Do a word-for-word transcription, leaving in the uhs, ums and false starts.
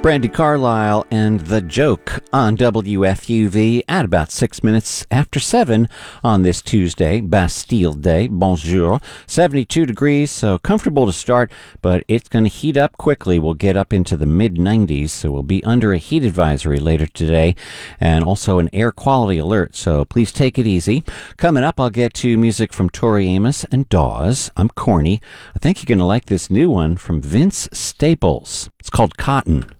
Brandi Carlile and The Joke on W F U V at about six minutes after seven on this Tuesday, Bastille Day. Bonjour. seventy-two degrees, so comfortable to start, but it's going to heat up quickly. We'll get up into the mid nineties, so we'll be under a heat advisory later today, and also an air quality alert, so please take it easy. Coming up, I'll get to music from Tori Amos and Dawes. I'm Corny. I think you're going to like this new one from Vince Staples. It's called Cotton.